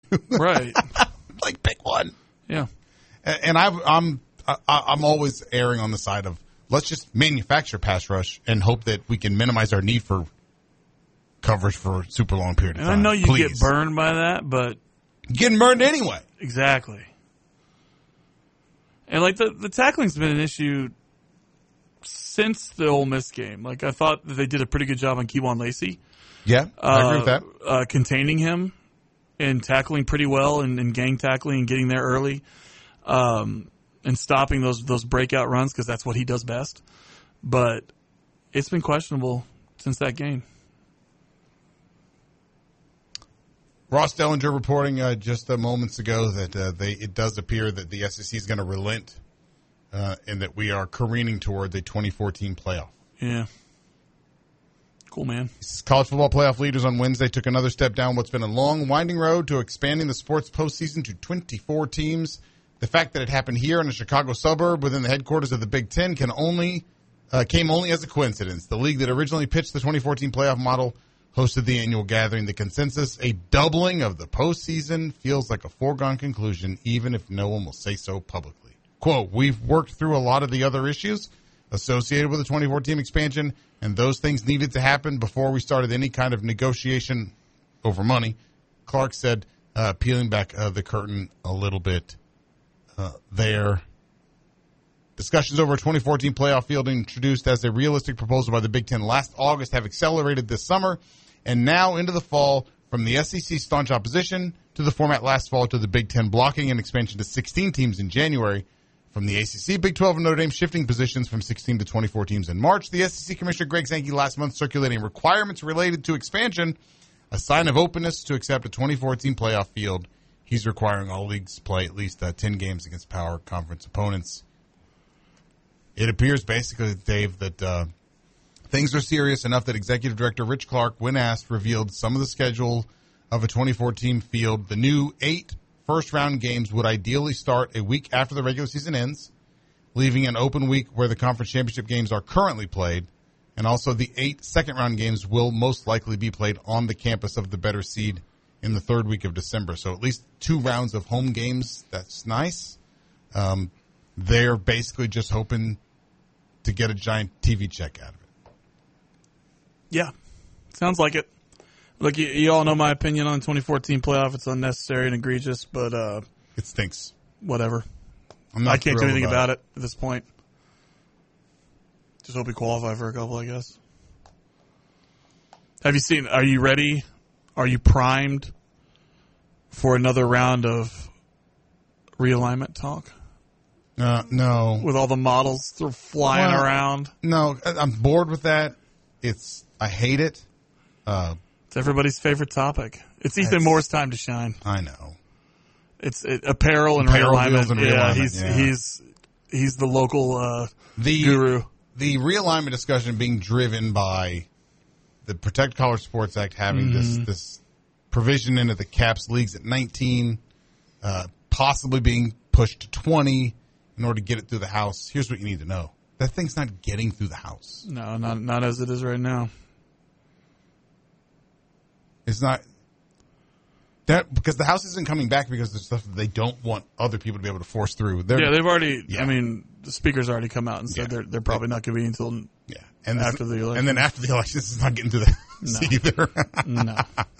Right. Like, pick one. Yeah. And I'm always erring on the side of let's just manufacture pass rush and hope that we can minimize our need for coverage for a super long period of time. And I know you Please. get burned by that, but Getting burned anyway. exactly. And like the tackling's been an issue since the Ole Miss game. Like I thought that they did a pretty good job on Kewan Lacey. Yeah, I agree with that. Containing him and tackling pretty well and gang tackling and getting there early. And stopping those breakout runs because that's what he does best. But it's been questionable since that game. Ross Dellinger reporting just moments ago that it does appear that the SEC is going to relent and that we are careening toward the 2014 playoff. Yeah. Cool, man. College football playoff leaders on Wednesday took another step down what's been a long, winding road to expanding the sport's postseason to 24 teams. The fact that it happened here in a Chicago suburb within the headquarters of the Big Ten came only as a coincidence. The league that originally pitched the 2014 playoff model hosted the annual gathering. The consensus, a doubling of the postseason, feels like a foregone conclusion, even if no one will say so publicly. Quote, we've worked through a lot of the other issues associated with the 2014 expansion, and those things needed to happen before we started any kind of negotiation over money. Clark said, peeling back the curtain a little bit there. Discussions over a 2014 playoff field introduced as a realistic proposal by the Big Ten last August have accelerated this summer and now into the fall from the SEC's staunch opposition to the format last fall to the Big Ten blocking an expansion to 16 teams in January. From the ACC, Big 12, and Notre Dame shifting positions from 16 to 24 teams in March. The SEC Commissioner Greg Sankey last month circulating requirements related to expansion, a sign of openness to accept a 2014 playoff field. He's requiring all leagues play at least 10 games against power conference opponents. It appears basically, Dave, that things are serious enough that Executive Director Rich Clark, when asked, revealed some of the schedule of a 2014 field. The new 8 first-round games would ideally start a week after the regular season ends, leaving an open week where the conference championship games are currently played. And also the 8 second-round games will most likely be played on the campus of the better seed in the third week of December. So at least 2 rounds of home games. That's nice. They're basically just hoping to get a giant TV check out of it. Yeah. Sounds like it. Look, you all know my opinion on 2014 playoff. It's unnecessary and egregious, but it stinks. Whatever. I can't do anything about it at this point. Just hope we qualify for a couple, I guess. Have you seen? Are you ready? Are you primed for another round of realignment talk? No. With all the models flying around? No, I'm bored with that. I hate it. It's everybody's favorite topic. It's Ethan Moore's time to shine. I know. It's apparel and realignment. Yeah, he's the local guru. The realignment discussion being driven by the Protect College Sports Act having this provision into the caps leagues at 19, possibly being pushed to 20 in order to get it through the House. Here's what you need to know. That thing's not getting through the House. No, not as it is right now. It's not that because the House isn't coming back because there's stuff that they don't want other people to be able to force through. They've already. Yeah. I mean, the speaker's already come out and said they're probably not going to be until after the election. And then after the election, this is not getting to the House either. No.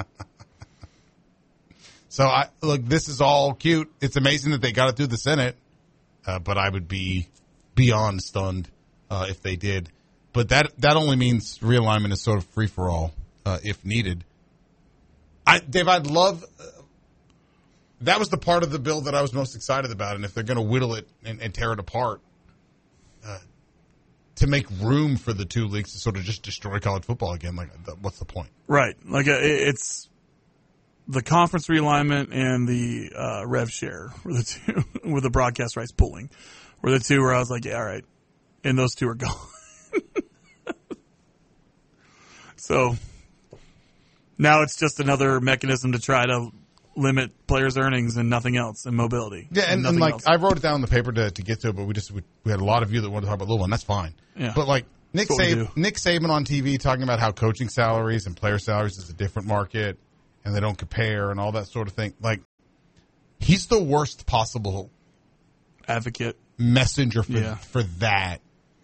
So look, this is all cute. It's amazing that they got it through the Senate, but I would be beyond stunned if they did. But that only means realignment is sort of free for all if needed. Dave, I'd love that was the part of the bill that I was most excited about. And if they're going to whittle it and tear it apart to make room for the 2 leagues to sort of just destroy college football again, like what's the point? Right. Like it's the conference realignment and the rev share were the 2 with the broadcast rights pooling were the 2 where I was like, yeah, all right. And those 2 are gone. So now it's just another mechanism to try to limit players' earnings and nothing else, and mobility. Yeah, and like else. I wrote it down on the paper to get to it, but we had a lot of you that wanted to talk about Little One. That's fine. Yeah. But like Nick Saban on TV talking about how coaching salaries and player salaries is a different market, and they don't compare and all that sort of thing. Like He's the worst possible advocate messenger for that.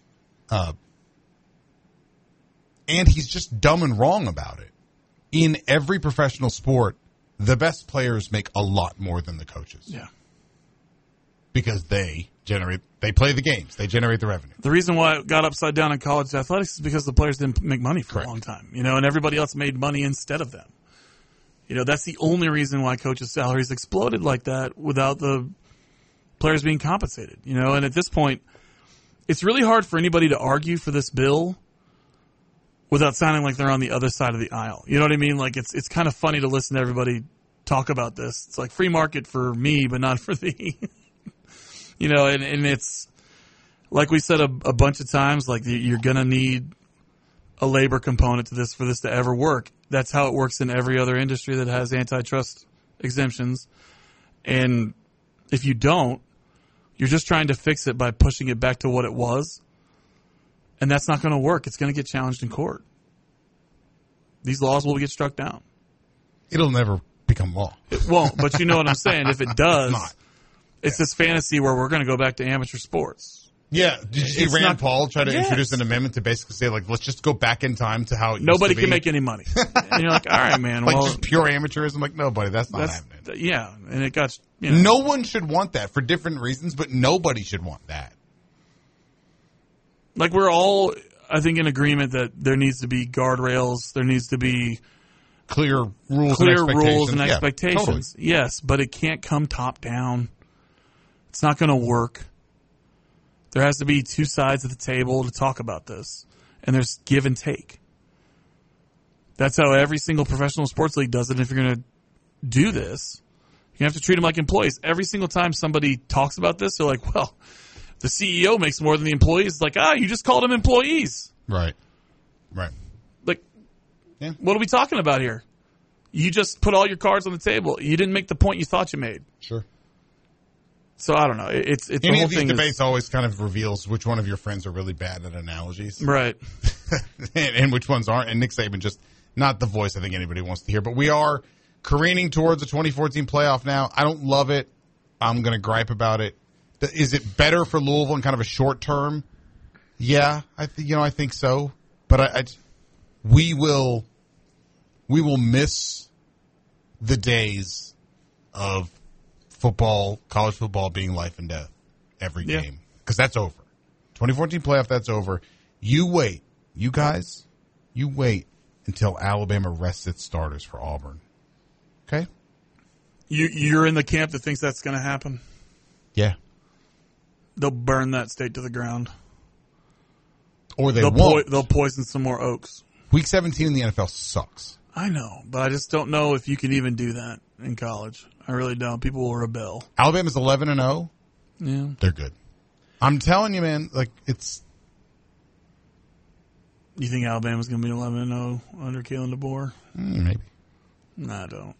And he's just dumb and wrong about it. In every professional sport, the best players make a lot more than the coaches. Yeah. Because they play the games. They generate the revenue. The reason why it got upside down in college athletics is because the players didn't make money for a long time, and everybody else made money instead of them. That's the only reason why coaches' salaries exploded like that without the players being compensated, and at this point, it's really hard for anybody to argue for this bill without sounding like they're on the other side of the aisle. You know what I mean? Like, it's kind of funny to listen to everybody talk about this. It's like free market for me, but not for thee. And it's like we said a bunch of times, like you're going to need a labor component to this for this to ever work. That's how it works in every other industry that has antitrust exemptions. And if you don't, you're just trying to fix it by pushing it back to what it was. And that's not going to work. It's going to get challenged in court. These laws will get struck down. It'll never become law. It won't, but you know what I'm saying. If it does, it's this fantasy where we're going to go back to amateur sports. Yeah. Did you see Rand Paul try to introduce an amendment to basically say, like, let's just go back in time to how it nobody used to can be? make any money. And you're like, all right, man. Like, well, just pure amateurism? Like, no, buddy, that's not happening. Yeah, and it got... No one should want that for different reasons, but nobody should want that. Like, we're all, I think, in agreement that there needs to be guardrails. There needs to be... Clear rules and expectations. Totally. Yes, but it can't come top down. It's not going to work. There has to be two sides of the table to talk about this, and there's give and take. That's how every single professional sports league does it. If you're going to do this, you have to treat them like employees. Every single time somebody talks about this, they're like, well, the CEO makes more than the employees. It's like, you just called them employees. Right. Like, what are we talking about here? You just put all your cards on the table. You didn't make the point you thought you made. Sure. So I don't know. It's the Any whole of these thing debates always kind of reveals which one of your friends are really bad at analogies. Right. and which ones aren't. And Nick Saban just not the voice I think anybody wants to hear. But we are careening towards the 2014 playoff now. I don't love it. I'm going to gripe about it. Is it better for Louisville in kind of a short term? Yeah, I think so. But we will miss the days of football, college football being life and death every game, because that's over. 2014 playoff, that's over. You wait, you guys, until Alabama rests its starters for Auburn. Okay? You're in the camp that thinks that's going to happen? Yeah. They'll burn that state to the ground. Or won't. They'll poison some more oaks. Week 17 in the NFL sucks. I know, but I just don't know if you can even do that in college. I really don't. People will rebel. Alabama's 11-0. Yeah. They're good. I'm telling you, man, like, it's... You think Alabama's going to be 11-0 under Kalen DeBoer? Maybe. No, I don't.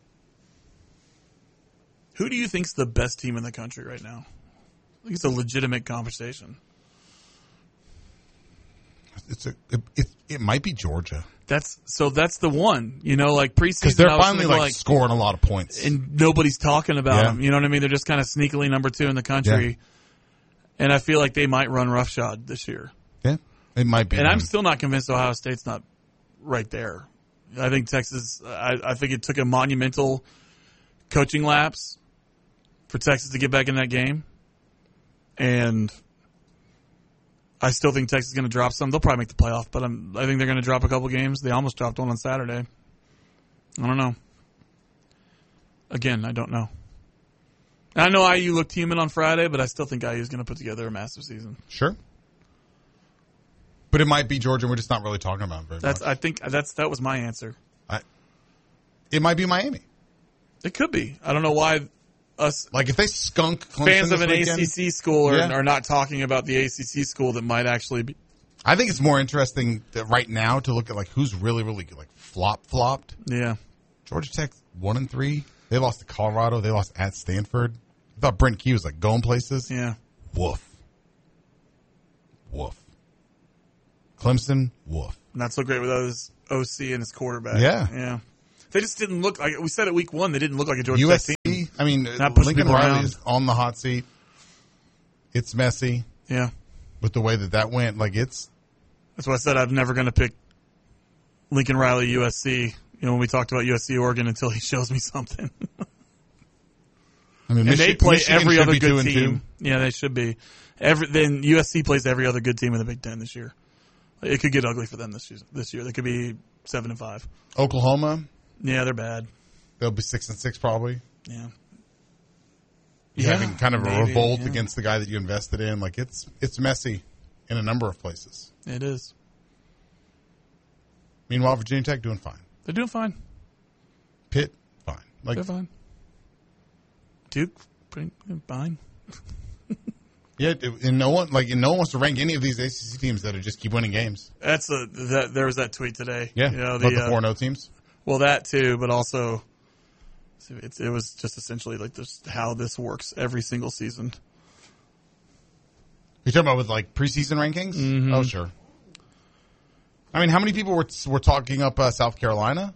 Who do you think's the best team in the country right now? I think it's a legitimate conversation. It might be Georgia. That's the one, like preseason. Because they're finally scoring a lot of points. And nobody's talking about them. You know what I mean? They're just kind of sneakily number 2 in the country. Yeah. And I feel like they might run roughshod this year. Yeah, it might be. And I'm still not convinced Ohio State's not right there. I think Texas, I think it took a monumental coaching lapse for Texas to get back in that game. And I still think Texas is going to drop some. They'll probably make the playoff, but I think they're going to drop a couple games. They almost dropped one on Saturday. I don't know. Again, I don't know. I know IU looked human on Friday, but I still think IU is going to put together a massive season. Sure. But it might be Georgia. We're just not really talking about it very much. I think that was my answer. It might be Miami. It could be. I don't know why us if they skunk Clemson fans of an weekend, ACC school are not talking about the ACC school that might actually be. I think it's more interesting right now to look at who's really flopped. Yeah. Georgia Tech 1-3. They lost to Colorado. They lost at Stanford. I thought Brent Key was going places. Yeah. Woof. Clemson, woof. Not so great with his OC and his quarterback. Yeah. They just didn't look like, we said it week 1, they didn't look like a Georgia Tech team. I mean, Not pushing Lincoln people Riley around. is on the hot seat. It's messy Yeah. with the way that went. Like, it's... That's why I said I'm never going to pick Lincoln Riley USC, when we talked about USC Oregon until he shows me something. I mean, And they play Michigan every should other be good 2-2. team. Yeah, they should be. Then USC plays every other good team in the Big Ten this year. It could get ugly for them this year. They could be 7-5. Oklahoma, Yeah, they're bad. they'll be 6-6 probably. Yeah. You're having kind of a maybe, revolt yeah. against the guy that you invested in. Like, it's messy in a number of places. It is. Meanwhile, Virginia Tech doing fine. They're doing fine. Pitt, fine. Like, They're fine. Duke, pretty fine. yeah, and no one wants to rank any of these ACC teams that just keep winning games. There was that tweet today. Yeah, the about the 4-0 teams. Well, that too, but also it was just essentially like this how this works every single season. You're talking about with like preseason rankings? Mm-hmm. Oh, sure. I mean, how many people were talking up South Carolina?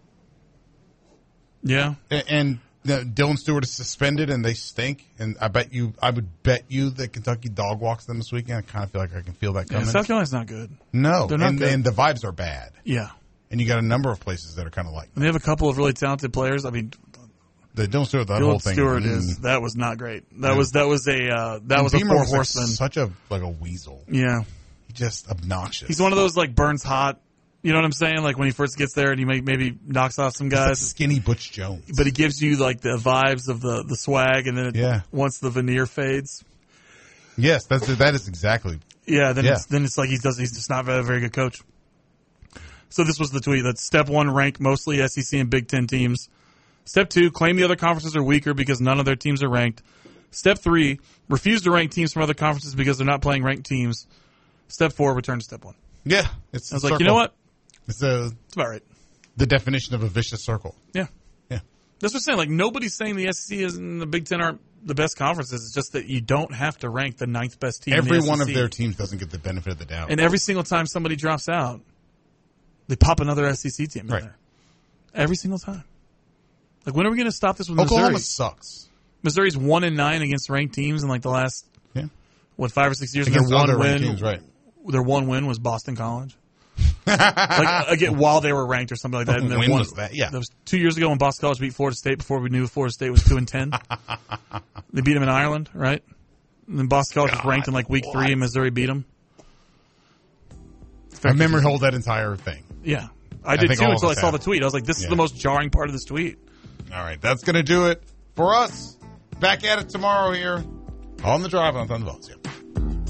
Yeah. And Dylan Stewart is suspended and they stink. And I would bet you that Kentucky dog walks them this weekend. I kind of feel like I can feel that coming. South Carolina's not good. No, They're not good. And the vibes are bad. Yeah. And you got a number of places that are kind of like And they have a couple of really talented players. I mean, the Dylan Stewart. That whole Dylan thing. Stewart that was not great. That was a Beamer four was horseman. such a weasel. Yeah. He's just obnoxious. He's one of those like burns hot. You know what I'm saying? Like when he first gets there and he maybe knocks off some He's like guys. skinny Butch Jones. But he gives you like the vibes of the swag, and then once the veneer fades, yes, that is exactly. It's like he's just not a very good coach. So this was the tweet. That's step 1, rank mostly SEC and Big Ten teams. Step 2, claim the other conferences are weaker because none of their teams are ranked. Step 3, refuse to rank teams from other conferences because they're not playing ranked teams. Step 4, return to step 1. Yeah, I was like, you know what? It's about right. The definition of a vicious circle. Yeah. Yeah. That's what I'm saying. Like, nobody's saying the SEC and the Big Ten aren't the best conferences. It's just that you don't have to rank the 9th best team Every in the one of SEC. their teams doesn't get the benefit of the doubt. And every single time somebody drops out, they pop another SEC team in there. Every single time. Like, when are we going to stop this with Oklahoma Missouri? sucks. Missouri's 1-9 against ranked teams in like the last 5 or 6 years. Against Their one other win, ranked teams, right. Their one win was Boston College. Like again, while they were ranked or something like that. And When was that? Yeah. That was 2 years ago when Boston College beat Florida State before we knew Florida State was 2-10. They beat them in Ireland, right? And then Boston College was ranked in like week 3 and Missouri beat them. I memory hold that entire thing. Yeah. I did think too all of until I us saw have. the tweet. I was like, this is the most jarring part of this tweet. All right, that's going to do it for us. Back at it tomorrow here on The Drive on Thunder Votes.